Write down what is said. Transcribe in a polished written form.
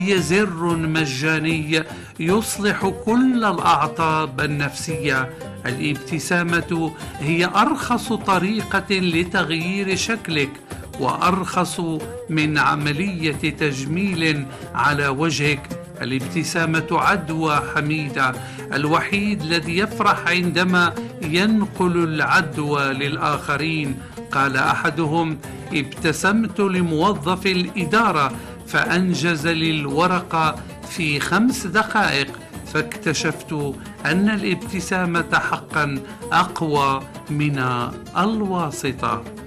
هي زر مجاني يصلح كل الأعطاب النفسية. الابتسامة هي أرخص طريقة لتغيير شكلك، وأرخص من عملية تجميل على وجهك. الابتسامة عدوى حميدة، الوحيد الذي يفرح عندما ينقل العدوى للآخرين. قال أحدهم: ابتسمت لموظف الإدارة فأنجز لي الورقة في 5 دقائق، فاكتشفت أن الابتسامة حقا أقوى من الواسطة.